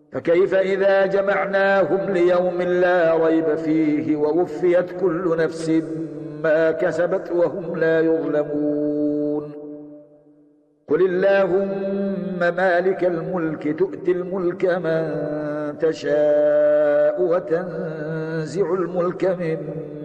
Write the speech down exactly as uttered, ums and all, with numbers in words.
فكيف إذا جمعناهم ليوم لا ريب فيه ووفيت كل نفس ما كسبت وهم لا يظلمون. قل اللهم مالك الملك تؤتي الملك من تشاء وتنزع الملك ممن